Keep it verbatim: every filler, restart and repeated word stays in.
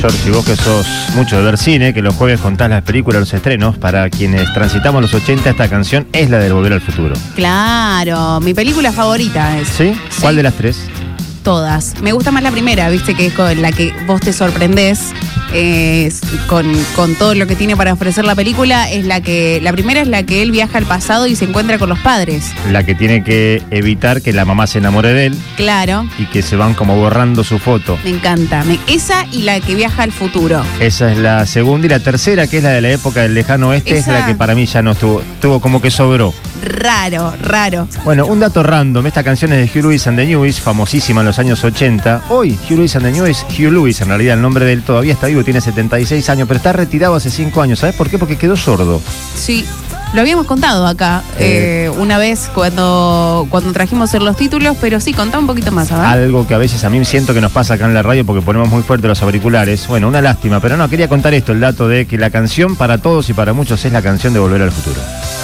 George, y vos que sos mucho de ver cine, que los jueves contás las películas, los estrenos, para quienes transitamos los ochenta, esta canción es la de Volver al Futuro. Claro, mi película favorita es. ¿Sí? ¿Cuál Sí. de las tres? Todas. Me gusta más la primera, viste, que es con la que vos te sorprendés eh, con, con todo lo que tiene para ofrecer la película. Es la que, la primera es la que él viaja al pasado y se encuentra con los padres. La que tiene que evitar que la mamá se enamore de él Claro, y que se van como borrando su foto. me encanta. Me- esa y la que viaja al futuro. Esa es la segunda, y la tercera, que es la de la época del lejano oeste, Esa- es la que para mí ya no estuvo, estuvo como que sobró. Raro, raro. Bueno, un dato random, esta canción es de Hugh Lewis and the News, famosísima en los años ochenta. Hoy Hugh Lewis and the News, Hugh Lewis, en realidad el nombre de él todavía está vivo, tiene setenta y seis años, pero está retirado hace cinco años. ¿Sabes por qué? Porque quedó sordo. Sí, lo habíamos contado acá Eh. eh, una vez cuando, cuando trajimos en los títulos, pero sí, contá un poquito más, ¿sabes? Algo que a veces a mí siento que nos pasa acá en la radio porque ponemos muy fuerte los auriculares. Bueno, una lástima, pero no, quería contar esto, el dato de que la canción para todos y para muchos es la canción de Volver al Futuro.